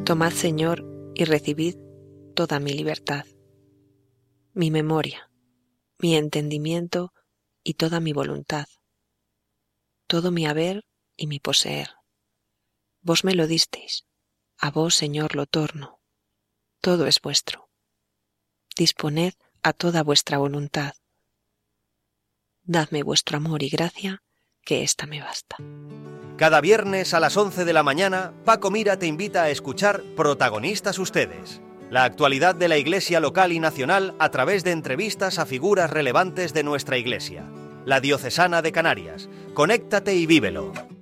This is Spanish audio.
Tomad, Señor, y recibid toda mi libertad, mi memoria, mi entendimiento y toda mi voluntad, todo mi haber y mi poseer. Vos me lo disteis, a vos, Señor, lo torno. Todo es vuestro. Disponed a toda vuestra voluntad. Dadme vuestro amor y gracia, que ésta me basta. Cada viernes a las 11 de la mañana, Paco Mira te invita a escuchar Protagonistas Ustedes, la actualidad de la Iglesia local y nacional a través de entrevistas a figuras relevantes de nuestra Iglesia. La Diocesana de Canarias. Conéctate y vívelo.